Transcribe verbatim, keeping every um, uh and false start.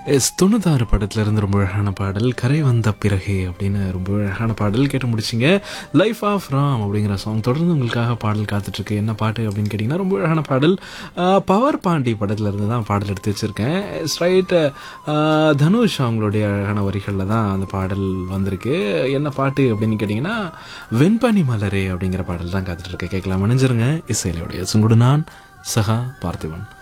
S தொண்ணூத்தாறு படத்துல இருந்து ரொம்ப அழகான பாடல் கரை வந்த பிறகே அப்படின்னு ரொம்ப அழகான பாடல் கேட்டு முடிச்சிங்க. லைஃப் ஆஃப் ராம் அப்படிங்கிற சாங் தொடர்ந்து உங்களுக்காக பாடல் காத்துட்ருக்கு. என்ன பாட்டு அப்படின்னு கேட்டிங்கன்னா ரொம்ப அழகான பாடல். பவர் பாண்டி படத்துல இருந்து தான் பாடல் எடுத்து வச்சுருக்கேன். ஸ்ட்ரைட் தனுஷ் அவங்களுடைய அழகான வரிகளில் தான் அந்த பாடல் வந்திருக்கு. என்ன பாட்டு அப்படின்னு கேட்டிங்கன்னா வெண்பனி மலரே அப்படிங்கிற பாடல் தான் காத்துட்ருக்கு. கேட்கலாம், மணிஞ்சிருங்க. இசையிலுடைய சுங்குடு நான் சகா பார்த்திபன்.